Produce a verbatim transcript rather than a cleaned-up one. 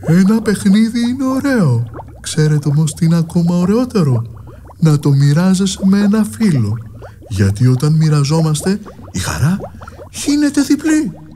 Ένα παιχνίδι είναι ωραίο. Ξέρετε όμως τι είναι ακόμα ωραιότερο? Να το μοιράζεσαι με ένα φίλο. Γιατί όταν μοιραζόμαστε, η χαρά γίνεται διπλή.